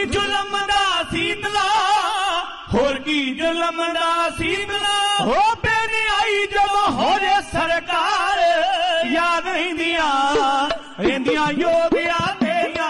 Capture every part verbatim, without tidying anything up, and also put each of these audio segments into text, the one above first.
जुलम दा सीतला होर की जुलम दा सीतला हो बेनी आई जब हो रे सरकार याद रहिंदियां रहिंदियां योगिया तेरियां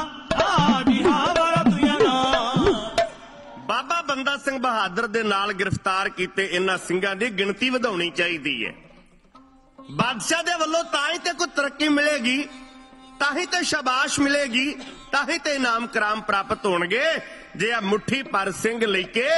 बाबा बंदा सिंह बहादुर दे नाल गिरफ्तार कीते इन्हां ਸਿੰਘਾਂ ਦੀ गिणती ਵਧਾਉਣੀ ਚਾਹੀਦੀ है। बादशाह दे वल्लों तां ही ते कोई तरक्की मिलेगी, तां ही ते शाबाश मिलेगी, तां ही ते इनाम कराम प्राप्त होणगे। जे आ मुट्ठी पर सिंह लेके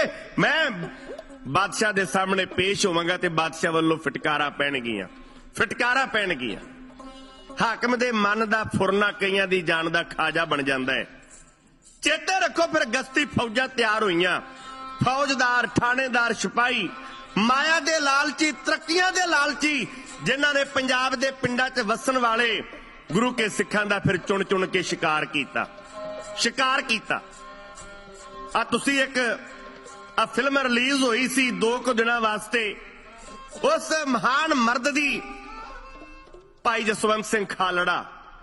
मैं बादशाह दे सामने पेश होवांगा ते बादशाह वल्लों फिटकारा पैणगीਆਂ फिटकारा पैणगीਆਂ हाकम दे मन दा फुरना कईयां दी जान दा खाजा बन जांदा है। चेते रखो फिर गश्ती फौजां तैयार हुईयां, फौजदार थानेदार सिपाही माया दे लालची तरक्कियां दे लालची जिन्हां ने पंजाब दे पिंडां च वसन वाले गुरु के सिखां दा फिर चुन चुन के शिकार कीता शिकार कीता। आ तुसी एक आ फिल्म रिलीज होई सी दो कुछ दिनां वास्ते, उस महान मर्द दी भाई जसवंत सिंह खालड़ा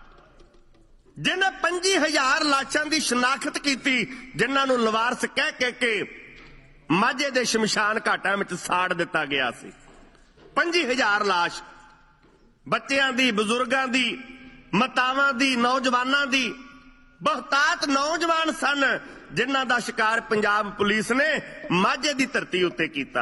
जिन्हें पंजी हजार लाशां की शनाख्त की, जिन्होंने लवारस कह के के माझे दे शमशान घाटां विच साड़ दिता गया सी। पंजी हजार लाश बच्चों की, बजुर्गों की, मातावां की, नौजवानों की, बहुतात नौजवान सन जिन्हां दा शिकार पंजाब पुलिस ने माझे की धरती उत्ते कीता।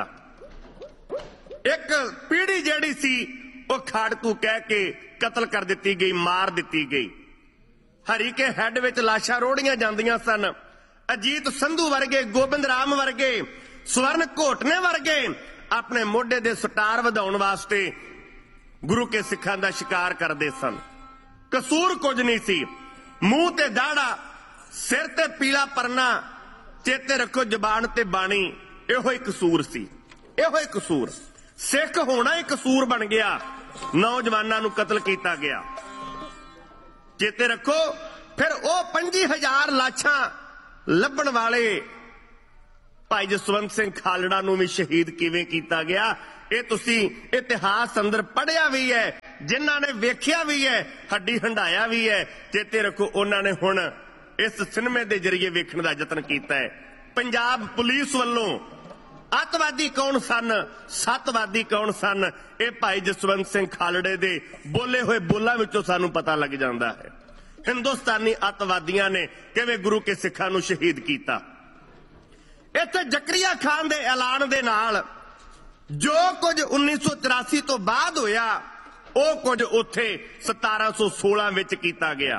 एक पीढ़ी जिहड़ी सी वो खाड़कू कह के कतल कर दी गई, मार दी गई। हरी के हैड विच लाशां रोड़ियां जांदियां सन। अजीत संधू वर्गे, गोबिंद राम वर्गे, स्वर्ण घोटने वर्गे अपने मोढे दे सटार वधाउण वास्ते गुरु के सिखां दा शिकार करदे सन। कसूर कुछ नहीं सी, मूंह ते दाड़ा, सिर ते पीला परना, चेते रखो जबान ते बाणी, इहो ही कसूर सी, इहो ही कसूर। सिख होना ही कसूर बन गया, नौजवानां नूं कतल कीता गया। चेते रखो फिर वो पंजी हजार लाशां लभण वाले भाई जसवंत सिंह खालड़ा नूं भी शहीद किवें कीता गया। ये तुसी इतिहास अंदर पढ़िया भी है, जिन्हां ने वेखिया भी है, हड्डी हंडाया भी है। चेते रखो उन्हां ने हुण इस सिनेमे दे जरिए वेखण दा यतन कीता है। पंजाब पुलिस वल्लों अतवादी कौन सन, सतवादी कौन सन, ये भाई जसवंत सिंह खालड़े दे बोले हुए बोलों विचों सानू पता लग जाता है। हिंदुस्तानी अतवादियों ने किवें गुरु के सिखां नूं शहीद कीता। इत्थे जकरिया खान दे ऐलान दे नाल जो कुछ उन्नीस सौ तिरासी तो बाद होया वो कुछ उत्थे सतारा सौ सोलह विच कीता गया।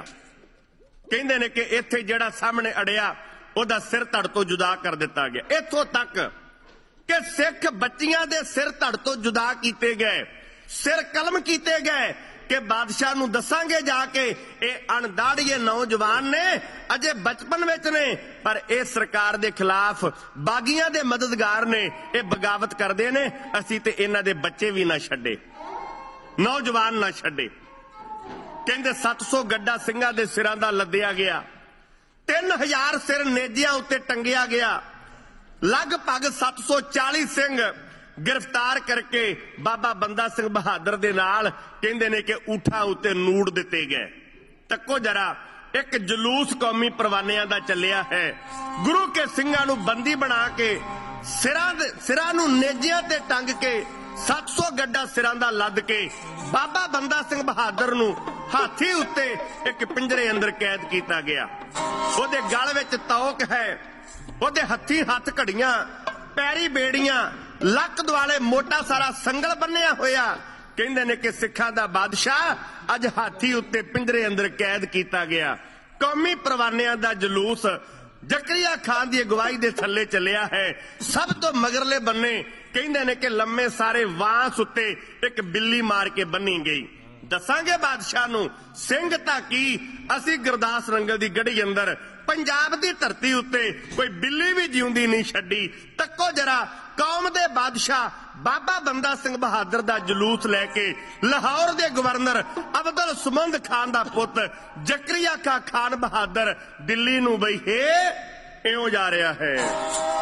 कहंदे ने कि इत्थे जिहड़ा सामने अड़िया उहदा सिर धड़ तो जुदा कर दिता गया। इत्थों तक कि सिख बच्चियां दे सिर धड़ तो जुदा कीते गए, सिर कलम कीते गए कि बादशाह नूं दसांगे जाके ये अणदाड़िए नौजवान ने अजे बचपन विच ने, पर इह सरकार दे खिलाफ बागियां दे मददगार ने, ये बगावत करदे ने, असीं ते इन्हां दे बच्चे भी ना छड्डे, नौजवान ना छड्डे। कहंदे सत्त सौ गड्ढा ਸਿੰਘਾਂ ਦੇ ਸਿਰਾਂ ਦਾ ਲੱਦਿਆ ਗਿਆ, तीन हजार सिर नेजियां उत्ते टंगिया गया, लगभग सत्त सौ चालीस सिंह गिरफ्तार करके बाबा बंदा सिंह बहादुर दे नाल कहंदे ने कि ऊठां उत्ते नूड़ दिते गए। तक्को जरा, एक जलूस कौमी परवानियां दा चलिया है। गुरु के ਸਿੰਘਾਂ नूं बंदी बना के सिरां दे सिरां नूं नेजियां ते टंग के सत्त सौ गड्ढा सिरां दा लद के बाबा बंदा सिंह बहादुर नूं हाथी उत्ते एक पिंजरे अंदर कैद किया गया। ਉਹਦੇ गल विच तौक है, ਉਹਦੇ हथी हथ घड़ियां, पैरी बेड़ियां, लक दुआले मोटा सारा संगल बन्निया होया। कहंदे ने कि सिखां दा बादशाह अज हाथी उत्ते पिंजरे अंदर कैद किया गया। कौमी परवानियां दा जलूस जकरिया खान की अगवाई दे थल्ले चलिया है। सब तो मगरले बन्ने कहंदे ने कि लम्मे सारे वांस उत्ते एक बिल्ली मार के बन्नी गई। दसांगे बादशाह नूं सिंह तां की असीं गुरदास रंगल दी गढ़ी अंदर पंजाब दी धरती उत्ते कोई बिल्ली भी जिउंदी नहीं छड्डी। तक्को जरा, कौम दे बादशाह बाबा बंदा सिंह बहादुर दा जलूस लैके लाहौर दे गवर्नर अब्दुल सुमंद खान दा पुत जकरिया का खान बहादुर दिल्ली नूं बई हे इउं जा रहा है।